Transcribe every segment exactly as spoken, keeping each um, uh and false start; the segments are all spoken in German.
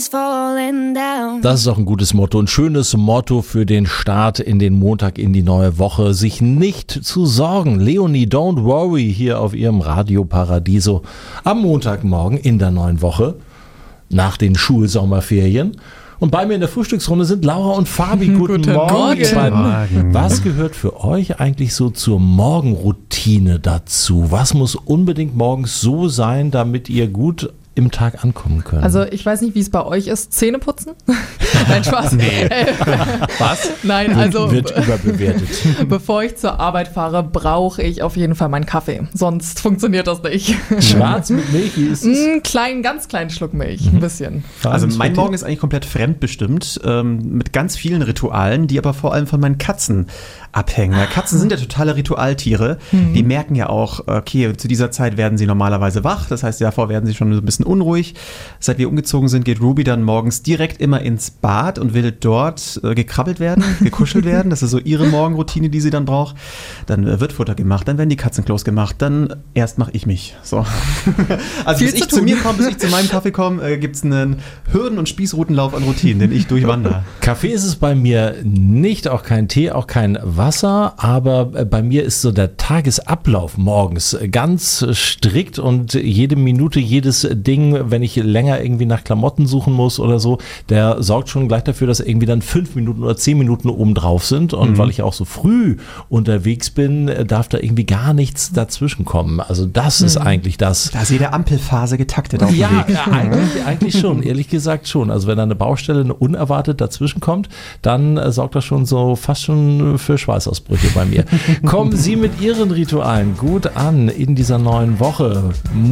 Das ist auch ein gutes Motto, ein schönes Motto für den Start in den Montag, in die neue Woche. Sich nicht zu sorgen. Leonie, don't worry, hier auf ihrem Radio Paradiso am Montagmorgen in der neuen Woche nach den Schulsommerferien. Und bei mir in der Frühstücksrunde sind Laura und Fabi. Guten, Guten Morgen. Morgen. Was gehört für euch eigentlich so zur Morgenroutine dazu? Was muss unbedingt morgens so sein, damit ihr gut im Tag ankommen können? Also ich weiß nicht, wie es bei euch ist. Zähne putzen? Nein, Spaß. Nee. Was? Nein, also wird, wird überbewertet. Bevor ich zur Arbeit fahre, brauche ich auf jeden Fall meinen Kaffee. Sonst funktioniert das nicht. Schwarz mit Milch, wie ist es? Einen kleinen, ganz kleinen Schluck Milch, ein bisschen. Also mein Morgen ist eigentlich komplett fremdbestimmt, ähm, mit ganz vielen Ritualen, die aber vor allem von meinen Katzen abhängen. Ja, Katzen sind ja totale Ritualtiere. Mhm. Die merken ja auch, okay, zu dieser Zeit werden sie normalerweise wach. Das heißt, davor werden sie schon so ein bisschen unruhig. Seit wir umgezogen sind, geht Ruby dann morgens direkt immer ins Bad und will dort äh, gekrabbelt werden, gekuschelt werden. Das ist so ihre Morgenroutine, die sie dann braucht. Dann äh, wird Futter gemacht, dann werden die Katzenklos gemacht, dann erst mache ich mich. So. Also Viel bis ich zu zu mir komme, bis ich zu meinem Kaffee komme, äh, gibt es einen Hürden- und Spießrutenlauf an Routinen, den ich durchwandere. Kaffee ist es bei mir nicht, auch kein Tee, auch kein Wasser, aber bei mir ist so der Tagesablauf morgens ganz strikt und jede Minute, jedes Ding, wenn ich länger irgendwie nach Klamotten suchen muss oder so, der sorgt schon gleich dafür, dass irgendwie dann fünf Minuten oder zehn Minuten oben drauf sind und mhm. weil ich auch so früh unterwegs bin, darf da irgendwie gar nichts dazwischen kommen. Also das mhm. ist eigentlich das. Da ist jede Ampelphase getaktet auf dem ja, Weg. Ja, eigentlich, eigentlich schon, ehrlich gesagt schon. Also wenn da eine Baustelle unerwartet dazwischen kommt, dann äh, sorgt das schon so fast schon für Schweißausbrüche bei mir. Kommen Sie mit Ihren Ritualen gut an in dieser neuen Woche.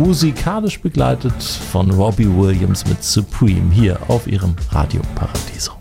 Musikalisch begleitet von Robbie Williams mit Supreme hier auf Ihrem Radio Paradiso.